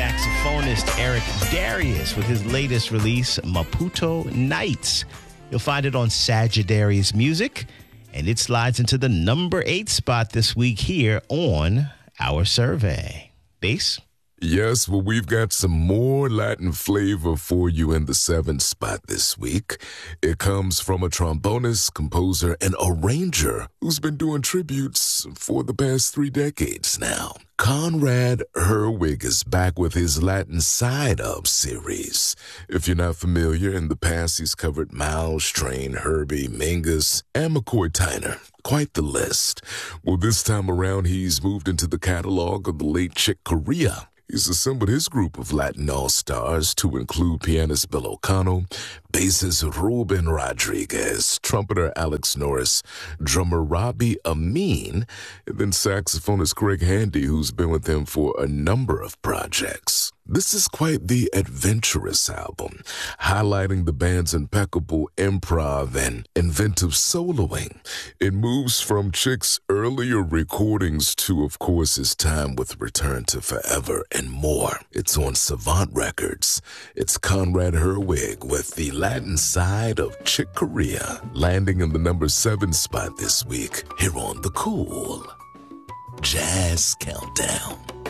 saxophonist Eric Darius with his latest release, Maputo Nights. You'll find it on Sagittarius Music, and it slides into the number 8 spot this week here on our survey. Bass? Yes, well, we've got some more Latin flavor for you in the 7th spot this week. It comes from a trombonist, composer, and arranger who's been doing tributes for the past 3 decades now. Conrad Herwig is back with his Latin Side Up series. If you're not familiar, in the past he's covered Miles, Train, Herbie, Mingus, and McCoy Tyner. Quite the list. Well, this time around, he's moved into the catalog of the late Chick Corea. He's assembled his group of Latin all-stars to include pianist Bill O'Connell, bassist Ruben Rodriguez, trumpeter Alex Norris, drummer Robbie Amin, and then saxophonist Greg Handy, who's been with him for a number of projects. This is quite the adventurous album, highlighting the band's impeccable improv and inventive soloing. It moves from Chick's earlier recordings to, of course, his time with Return to Forever and more. It's on Savant Records. It's Conrad Herwig with the Latin Side of Chick Corea, landing in the number 7 spot this week here on the Cool Jazz Countdown.